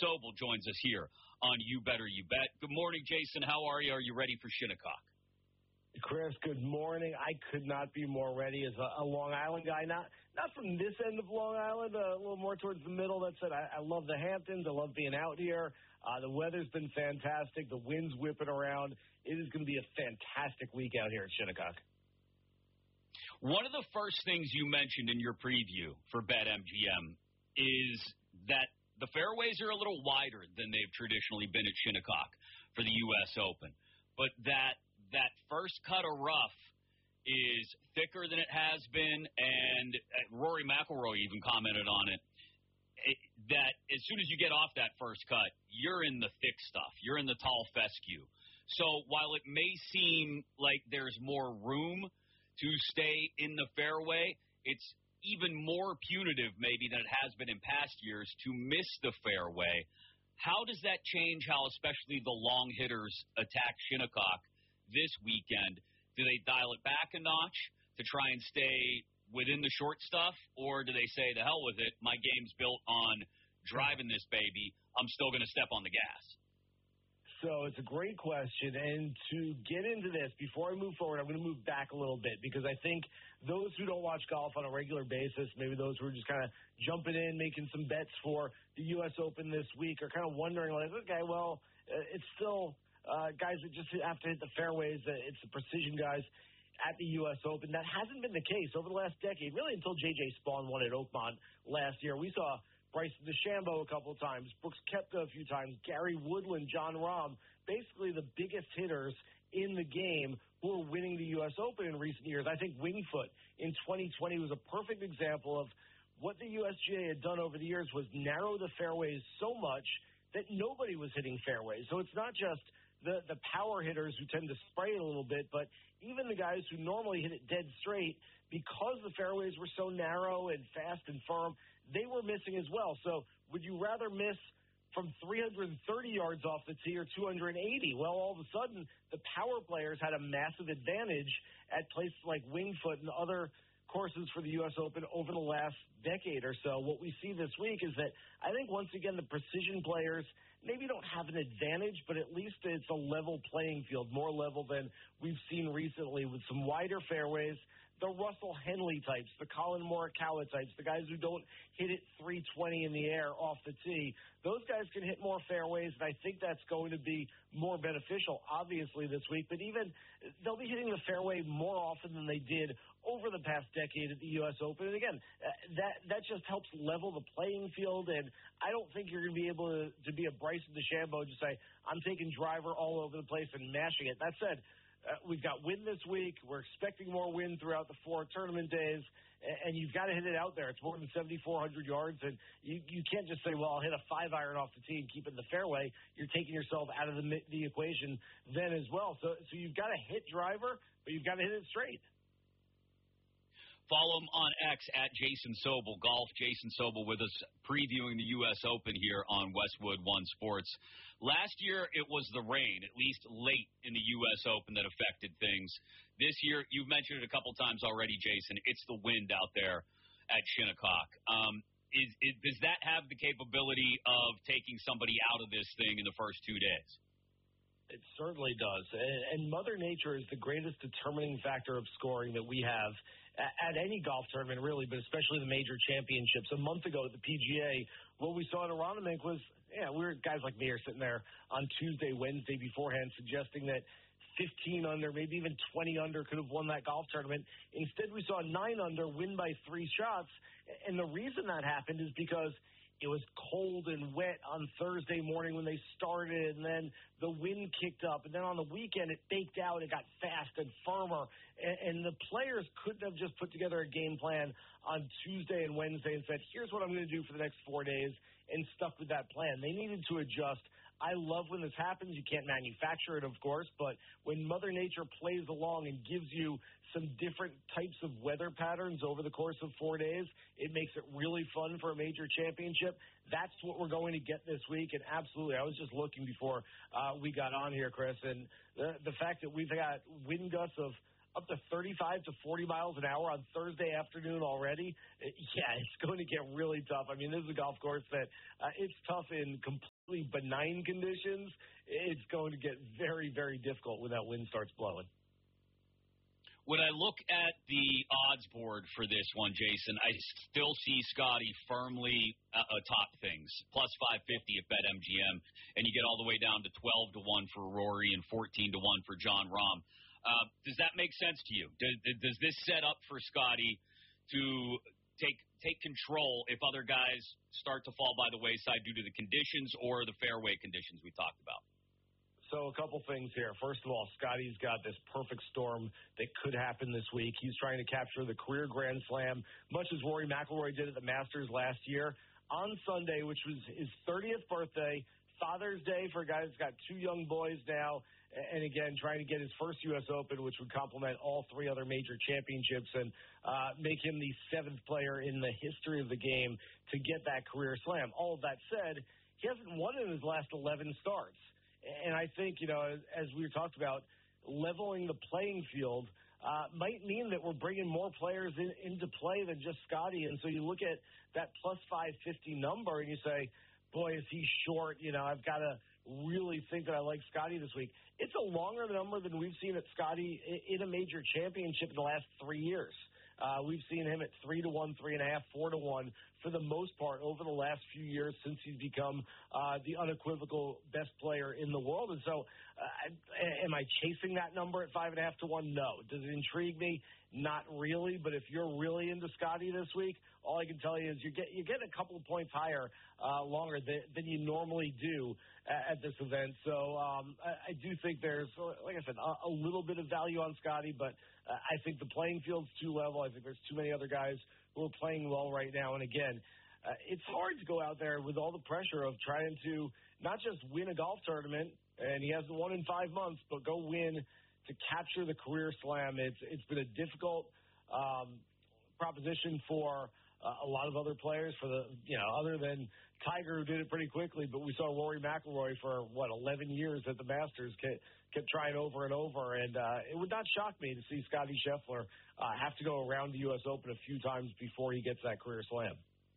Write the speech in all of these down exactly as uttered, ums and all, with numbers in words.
Sobel joins us here on You Better You Bet. Good morning, Jason. How are you? Are you ready for Shinnecock? Chris, good morning. I could not be more ready as a, a Long Island guy. Not not from this end of Long Island, uh, a little more towards the middle. That said, I, I love the Hamptons. I love being out here. Uh, the weather's been fantastic. The wind's whipping around. It is going to be a fantastic week out here at Shinnecock. One of the first things you mentioned in your preview for BetMGM is that the fairways are a little wider than they've traditionally been at Shinnecock for the U S Open, but that that first cut of rough is thicker than it has been, and Rory McIlroy even commented on it, it, that as soon as you get off that first cut, you're in the thick stuff. You're in the tall fescue. So while it may seem like there's more room to stay in the fairway, it's even more punitive maybe than it has been in past years to miss the fairway. How does that change how especially the long hitters attack Shinnecock this weekend? Do they dial it back a notch to try and stay within the short stuff, or do they say, the hell with it, my game's built on driving this baby, I'm still going to step on the gas? So it's a great question, and to get into this, before I move forward, I'm going to move back a little bit, because I think those who don't watch golf on a regular basis, maybe those who are just kind of jumping in, making some bets for the U S Open this week, are kind of wondering, like, okay, well, uh, it's still uh, guys that just have to hit the fairways. Uh, it's the precision guys at the U S Open. That hasn't been the case over the last decade, really until J J Spaun won at Oakmont last year. We saw Bryson DeChambeau a couple of times, Brooks Koepka a few times, Gary Woodland, Jon Rahm, basically the biggest hitters in the game who are winning the U S Open in recent years. I think Winged Foot in twenty twenty was a perfect example of what the U S G A had done over the years, was narrow the fairways so much that nobody was hitting fairways. So it's not just the, the power hitters who tend to spray it a little bit, but even the guys who normally hit it dead straight, because the fairways were so narrow and fast and firm, they were missing as well. So would you rather miss from three hundred thirty yards off the tee or two hundred eighty? Well, all of a sudden, the power players had a massive advantage at places like Winged Foot and other courses for the U S Open over the last decade or so. What we see this week is that I think, once again, the precision players maybe don't have an advantage, but at least it's a level playing field, more level than we've seen recently, with some wider fairways. The Russell Henley types, the Colin Morikawa types, the guys who don't hit it three twenty in the air off the tee, those guys can hit more fairways, and I think that's going to be more beneficial, obviously, this week. But even they'll be hitting the fairway more often than they did over the past decade at the U S Open. And again, that that just helps level the playing field, and I don't think you're going to be able to, to be a Bryson DeChambeau, just say, I'm taking driver all over the place and mashing it. That said, Uh, we've got wind this week. We're expecting more wind throughout the four tournament days, and, and you've got to hit it out there. It's more than seventy-four hundred yards, and you, you can't just say, well, I'll hit a five iron off the tee and keep it in the fairway. You're taking yourself out of the, the equation then as well. So, so you've got to hit driver, but you've got to hit it straight. Follow him on X at Jason Sobel Golf. Jason Sobel with us previewing the U S Open here on Westwood One Sports. Last year, it was the rain, at least late in the U S Open, that affected things. This year, you've mentioned it a couple times already, Jason, it's the wind out there at Shinnecock. Um, is, is, does that have the capability of taking somebody out of this thing in the first two days? It certainly does. And Mother Nature is the greatest determining factor of scoring that we have at any golf tournament, really, but especially the major championships. A month ago at the P G A, what we saw at Aronimink was, yeah, we were, guys like me are sitting there on Tuesday, Wednesday beforehand, suggesting that fifteen under, maybe even twenty under could have won that golf tournament. Instead, we saw nine under win by three shots. And the reason that happened is because it was cold and wet on Thursday morning when they started, and then the wind kicked up. And then on the weekend, it baked out. It got fast and firmer. And, and the players couldn't have just put together a game plan on Tuesday and Wednesday and said, here's what I'm going to do for the next four days, and stuck with that plan. They needed to adjust. I love when this happens. You can't manufacture it, of course, but when Mother Nature plays along and gives you some different types of weather patterns over the course of four days, it makes it really fun for a major championship. That's what we're going to get this week, and absolutely, I was just looking before uh, we got on here, Chris, and the, the fact that we've got wind gusts of up to thirty-five to forty miles an hour on Thursday afternoon already. Yeah, it's going to get really tough. I mean, this is a golf course that uh, it's tough in completely benign conditions. It's going to get very, very difficult when that wind starts blowing. When I look at the odds board for this one, Jason, I still see Scotty firmly uh, atop things, plus five fifty at BetMGM, and you get all the way down to twelve to one for Rory and fourteen to one for Jon Rahm. Uh, does that make sense to you? Does, does this set up for Scotty to take take control if other guys start to fall by the wayside due to the conditions or the fairway conditions we talked about? So a couple things here. First of all, Scotty's got this perfect storm that could happen this week. He's trying to capture the career Grand Slam, much as Rory McIlroy did at the Masters last year. On Sunday, which was his thirtieth birthday, Father's Day for a guy that's got two young boys now, and again, trying to get his first U S Open, which would complement all three other major championships and uh, make him the seventh player in the history of the game to get that career slam. All of that said, he hasn't won in his last eleven starts. And I think, you know, as we talked about, leveling the playing field uh, might mean that we're bringing more players in, into play than just Scotty. And so you look at that plus five fifty number and you say, boy, is he short. You know, I've got to really think that I like Scotty this week. It's a longer number than we've seen at Scotty in a major championship in the last three years. Uh, we've seen him at three to one, three and a half, four to one for the most part over the last few years since he's become uh, the unequivocal best player in the world. And so, uh, am I chasing that number at five and a half to one? No. Does it intrigue me? Not really. But if you're really into Scotty this week, all I can tell you is you get you get a couple of points higher, uh, longer than, than you normally do at, at this event. So um, I, I do think there's, like I said, a, a little bit of value on Scotty, but uh, I think the playing field's too level. I think there's too many other guys who are playing well right now. And again, uh, it's hard to go out there with all the pressure of trying to not just win a golf tournament, and he hasn't won in five months, but go win to capture the career slam. It's it's been a difficult um, proposition for uh, a lot of other players. For the you know, other than Tiger, who did it pretty quickly, but we saw Rory McIlroy for what eleven years at the Masters kept, kept trying over and over. And uh, it would not shock me to see Scotty Scheffler uh, have to go around the U S Open a few times before he gets that career slam.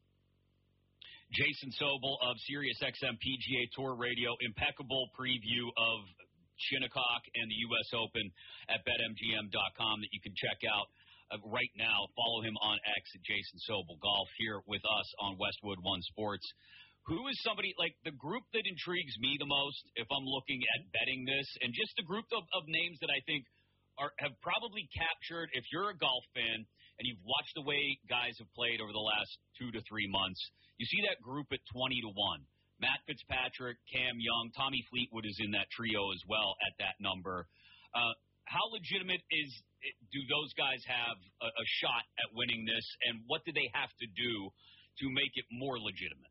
Jason Sobel of SiriusXM P G A Tour Radio, impeccable preview of Shinnecock and the U S Open at Bet M G M dot com that you can check out uh, right now. Follow him on X at Jason Sobel Golf here with us on Westwood One Sports. Who is somebody, like the group that intrigues me the most if I'm looking at betting this, and just a group of, of names that I think are have probably captured, if you're a golf fan and you've watched the way guys have played over the last two to three months, you see that group at twenty to one. Matt Fitzpatrick, Cam Young, Tommy Fleetwood is in that trio as well at that number. Uh, how legitimate is do those guys have a, a shot at winning this, and what do they have to do to make it more legitimate?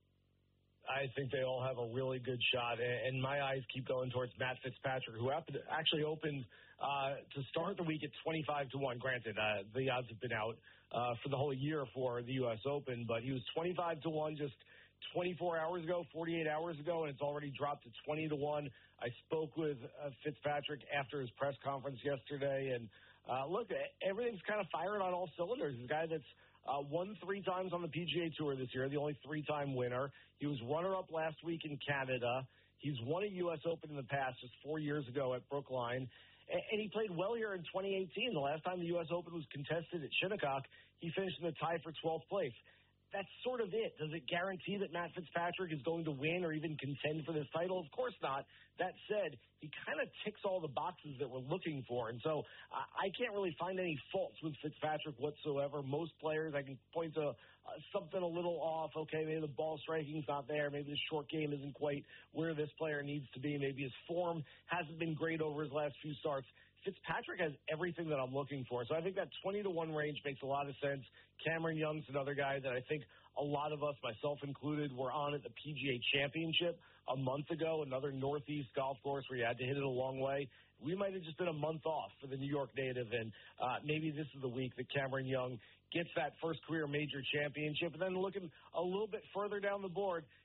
I think they all have a really good shot, and my eyes keep going towards Matt Fitzpatrick, who actually opened uh, to start the week at twenty-five to one. Granted, uh, the odds have been out uh, for the whole year for the U S Open, but he was twenty-five to one just twenty-four hours ago, forty-eight hours ago, and it's already dropped to twenty to one. I spoke with uh, Fitzpatrick after his press conference yesterday, and uh, look, everything's kind of firing on all cylinders. He's a guy that's Uh, won three times on the P G A Tour this year, the only three-time winner. He was runner-up last week in Canada. He's won a U S Open in the past, just four years ago at Brookline. And, and he played well here in twenty eighteen. The last time the U S Open was contested at Shinnecock, he finished in the tie for twelfth place. That's sort of it. Does it guarantee that Matt Fitzpatrick is going to win or even contend for this title? Of course not. That said, he kind of ticks all the boxes that we're looking for. And so I, I can't really find any faults with Fitzpatrick whatsoever. Most players, I can point to uh, something a little off. Okay, maybe the ball striking's not there. Maybe the short game isn't quite where this player needs to be. Maybe his form hasn't been great over his last few starts. Fitzpatrick has everything that I'm looking for. So I think that twenty to one range makes a lot of sense. Cameron Young's another guy that I think a lot of us, myself included, were on at the P G A Championship a month ago, another Northeast golf course where you had to hit it a long way. We might have just been a month off for the New York native, and uh, maybe this is the week that Cameron Young gets that first career major championship. And then looking a little bit further down the board,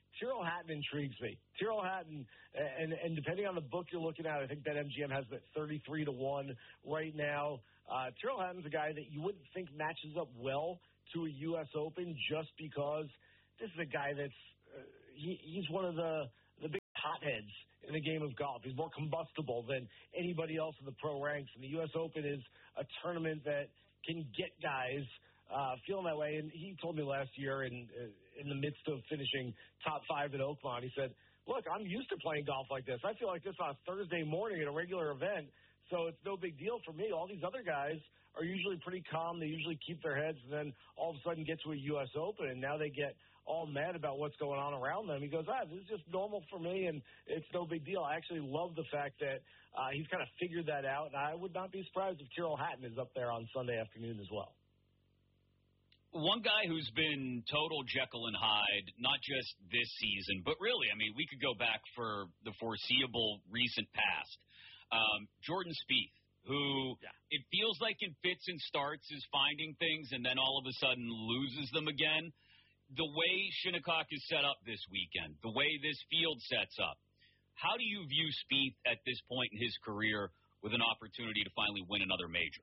Tyrrell Hatton intrigues me. Tyrrell Hatton, and and depending on the book you're looking at, I think BetMGM has it thirty-three to one right now. Uh, Tyrrell Hatton's a guy that you wouldn't think matches up well to a U S Open just because this is a guy that's uh, he, he's one of the the big hotheads in the game of golf. He's more combustible than anybody else in the pro ranks, and the U S Open is a tournament that can get guys uh, feeling that way. And he told me last year in uh, in the midst of finishing top five at Oakmont, he said, look, I'm used to playing golf like this. I feel like this on a Thursday morning at a regular event, so it's no big deal for me. All these other guys are usually pretty calm. They usually keep their heads, and then all of a sudden get to a U S Open, and now they get all mad about what's going on around them. He goes, ah, this is just normal for me, and it's no big deal. I actually love the fact that uh, he's kind of figured that out, and I would not be surprised if Tyrrell Hatton is up there on Sunday afternoon as well. One guy who's been total Jekyll and Hyde, not just this season, but really, I mean, we could go back for the foreseeable recent past. Um, Jordan Spieth, who yeah. it feels like in fits and starts is finding things and then all of a sudden loses them again. The way Shinnecock is set up this weekend, the way this field sets up, how do you view Spieth at this point in his career with an opportunity to finally win another major?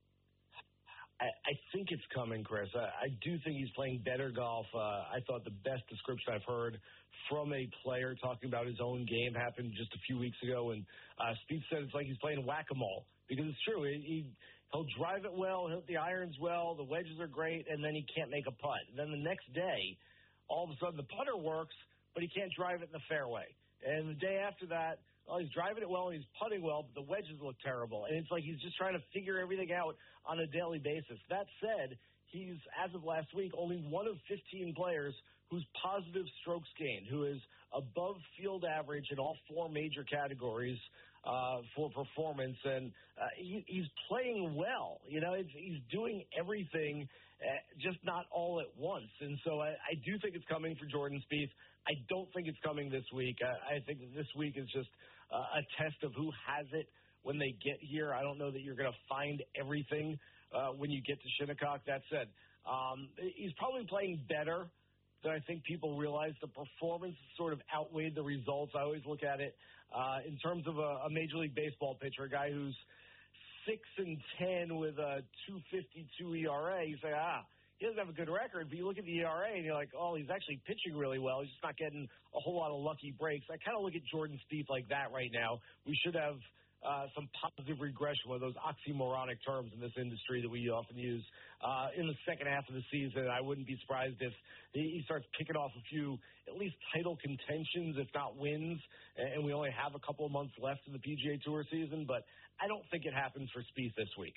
I, I think it's coming, Chris. I, I do think he's playing better golf. Uh, I thought the best description I've heard from a player talking about his own game happened just a few weeks ago, and uh, Spieth said it's like he's playing whack-a-mole, because it's true. He, he, he'll drive it well, he'll hit the irons well, the wedges are great, and then he can't make a putt. And then the next day, all of a sudden the putter works, but he can't drive it in the fairway. And the day after that, well, he's driving it well and he's putting well, but the wedges look terrible. And it's like he's just trying to figure everything out on a daily basis. That said, he's, as of last week, only one of fifteen players who's positive strokes gained, who is above field average in all four major categories uh, for performance. And uh, he, he's playing well. You know, it's, he's doing everything, uh, just not all at once. And so I, I do think it's coming for Jordan Spieth. I don't think it's coming this week. I, I think that this week is just uh, a test of who has it when they get here. I don't know that you're going to find everything uh, when you get to Shinnecock. That said, um, he's probably playing better than I think people realize. The performance sort of outweighed the results. I always look at it uh, in terms of a, a Major League Baseball pitcher, a guy who's six and ten with a two fifty-two E R A. You say, ah, he doesn't have a good record, but you look at the E R A and you're like, oh, he's actually pitching really well. He's just not getting a whole lot of lucky breaks. I kind of look at Jordan Spieth like that right now. We should have uh, some positive regression, one of those oxymoronic terms in this industry that we often use, uh, in the second half of the season. I wouldn't be surprised if he starts picking off a few, at least title contentions, if not wins, and we only have a couple of months left in the P G A Tour season, but I don't think it happens for Spieth this week.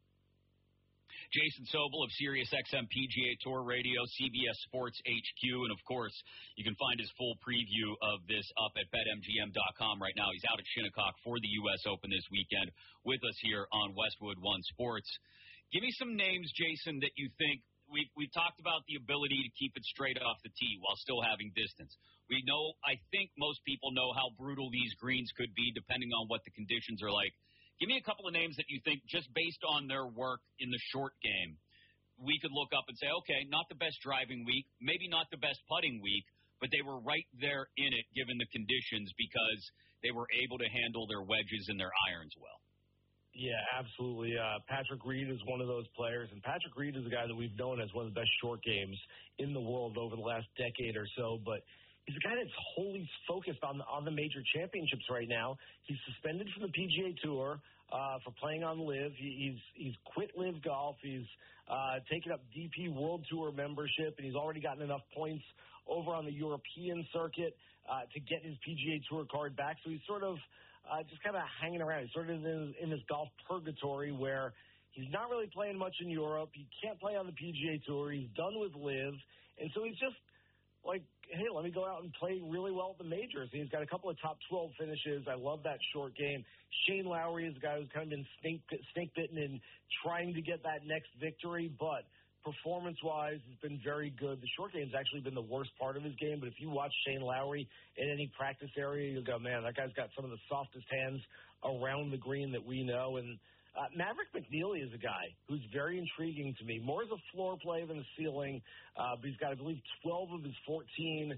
Jason Sobel of SiriusXM P G A Tour Radio, C B S Sports H Q, and of course, you can find his full preview of this up at Bet M G M dot com right now. He's out at Shinnecock for the U S Open this weekend with us here on Westwood One Sports. Give me some names, Jason, that you think we we talked about the ability to keep it straight off the tee while still having distance. We know, I think most people know how brutal these greens could be depending on what the conditions are like. Give me a couple of names that you think, just based on their work in the short game, we could look up and say, okay, not the best driving week, maybe not the best putting week, but they were right there in it given the conditions because they were able to handle their wedges and their irons well. Yeah, absolutely. Uh, Patrick Reed is one of those players, and Patrick Reed is a guy that we've known as one of the best short games in the world over the last decade or so, but he's a guy that's wholly focused on, on the major championships right now. He's suspended from the P G A Tour uh, for playing on LIV. He, he's he's quit LIV Golf. He's uh, taken up D P World Tour membership, and he's already gotten enough points over on the European circuit uh, to get his P G A Tour card back. So he's sort of uh, just kind of hanging around. He's sort of in, in this golf purgatory where he's not really playing much in Europe. He can't play on the P G A Tour. He's done with LIV, and so he's just like, hey, let me go out and play really well at the majors. He's got a couple of top twelve finishes. I love that short game. Shane Lowry is a guy who's kind of been snake, snake bitten and trying to get that next victory, but performance-wise has been very good. The short game's actually been the worst part of his game, but if you watch Shane Lowry in any practice area, you'll go, man, that guy's got some of the softest hands around the green that we know. And Uh, Maverick McNeely is a guy who's very intriguing to me. More as a floor play than a ceiling, uh, but he's got, I believe, twelve of his fourteen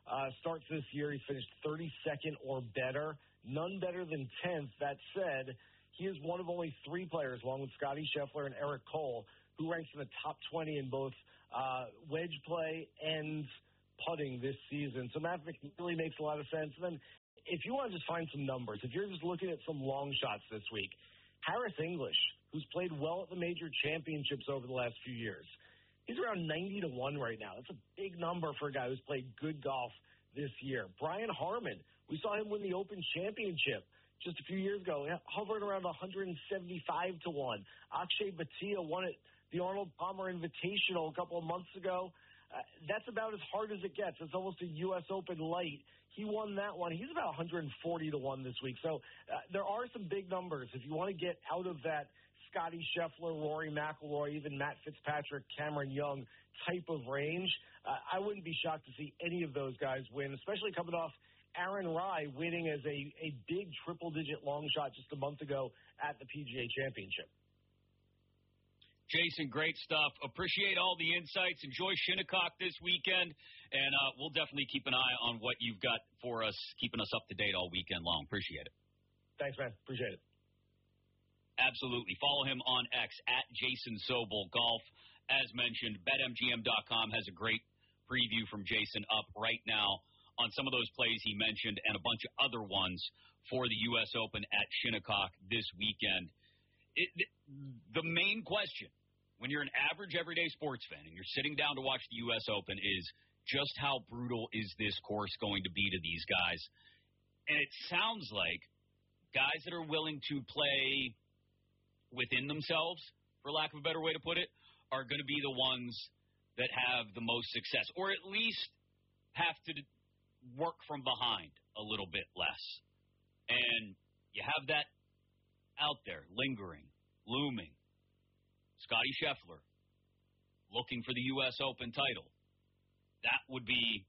uh, starts this year. He's finished thirty-second or better, none better than tenth. That said, he is one of only three players, along with Scotty Scheffler and Eric Cole, who ranks in the top twenty in both uh, wedge play and putting this season. So Matt really makes a lot of sense. And then if you want to just find some numbers, if you're just looking at some long shots this week, Harris English, who's played well at the major championships over the last few years, he's around ninety to one right now. That's a big number for a guy who's played good golf this year. Brian Harman, we saw him win the Open Championship just a few years ago, hovering around one seventy-five to one. Akshay Bhatia won it, the Arnold Palmer Invitational a couple of months ago. Uh, that's about as hard as it gets. It's almost a U S Open light. He won that one. He's about one forty to one this week. So uh, there are some big numbers. If you want to get out of that Scotty Scheffler, Rory McIlroy, even Matt Fitzpatrick, Cameron Young type of range, uh, I wouldn't be shocked to see any of those guys win, especially coming off Aaron Rai winning as a, a big triple-digit long shot just a month ago at the P G A Championship. Jason, great stuff. Appreciate all the insights. Enjoy Shinnecock this weekend, and uh, we'll definitely keep an eye on what you've got for us, keeping us up to date all weekend long. Appreciate it. Thanks, man. Appreciate it. Absolutely. Follow him on X, at Jason Sobel Golf. As mentioned, Bet M G M dot com has a great preview from Jason up right now on some of those plays he mentioned and a bunch of other ones for the U S Open at Shinnecock this weekend. It, the main question, when you're an average everyday sports fan and you're sitting down to watch the U S Open, is just how brutal is this course going to be to these guys? And it sounds like guys that are willing to play within themselves, for lack of a better way to put it, are going to be the ones that have the most success, or at least have to work from behind a little bit less. And you have that out there, lingering, looming. Scotty Scheffler looking for the U S Open title. That would be,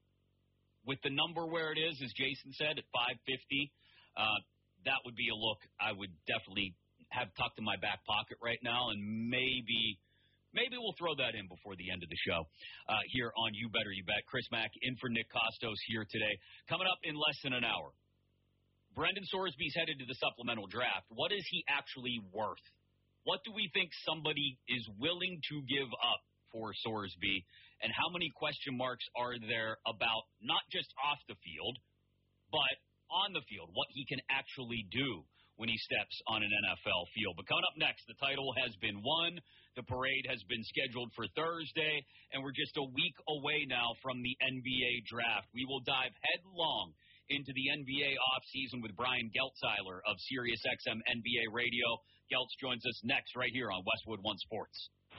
with the number where it is, as Jason said, at five fifty, uh, that would be a look I would definitely have tucked in my back pocket right now, and maybe maybe we'll throw that in before the end of the show uh, here on You Better You Bet. Chris Mack in for Nick Costos here today. Coming up in less than an hour, Brendan Sorsby's headed to the supplemental draft. What is he actually worth? What do we think somebody is willing to give up for Sorsby, and how many question marks are there about not just off the field, but on the field, what he can actually do when he steps on an N F L field? But coming up next, the title has been won. The parade has been scheduled for Thursday, and we're just a week away now from the N B A draft. We will dive headlong into the N B A offseason with Brian Geltzeiler of SiriusXM N B A Radio. Geltz joins us next right here on Westwood One Sports.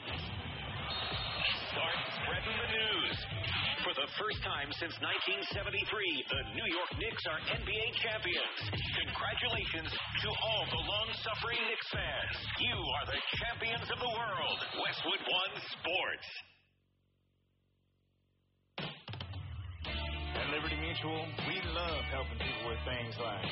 Start spreading the news. For the first time since nineteen seventy-three, the New York Knicks are N B A champions. Congratulations to all the long-suffering Knicks fans. You are the champions of the world. Westwood One Sports. At Liberty Mutual, we love helping people with things like